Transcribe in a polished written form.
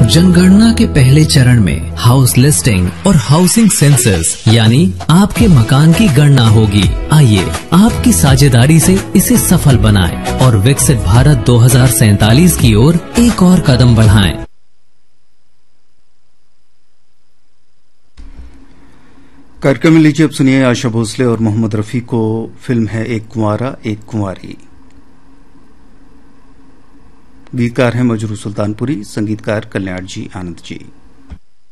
जनगणना के पहले चरण में हाउस लिस्टिंग और हाउसिंग सेंसस यानी आपके मकान की गणना होगी। आइए आपकी साझेदारी से इसे सफल बनाएं और विकसित भारत 2047 की ओर एक और कदम बढ़ाएं। कार्यक्रम में लीजिए अब सुनिए आशा भोसले और मोहम्मद रफी को फिल्म है एक कुंवारा एक कुंवारी। गीतकार हैं मजरू सुल्तानपुरी, संगीतकार कल्याण जी आनंद जी।